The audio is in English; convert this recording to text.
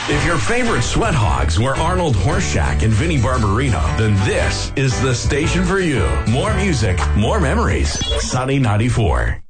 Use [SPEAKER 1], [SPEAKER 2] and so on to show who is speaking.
[SPEAKER 1] If your favorite sweat hogs were Arnold Horseshack and Vinnie Barbarino, then this is the station for you. More music, more memories. Sunny 94.